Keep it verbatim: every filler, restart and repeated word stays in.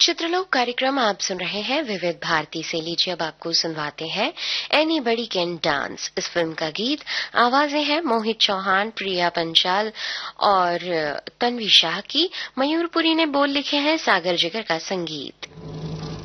चित्रलोक कार्यक्रम आप सुन रहे हैं विविध भारती से। लीजिए अब आपको सुनवाते हैं एनीबडी कैन डांस। इस फिल्म का गीत, आवाजें हैं मोहित चौहान, प्रिया पंचाल और तन्वी शाह की। मयूरपुरी ने बोल लिखे हैं, सागर जिगर का संगीत।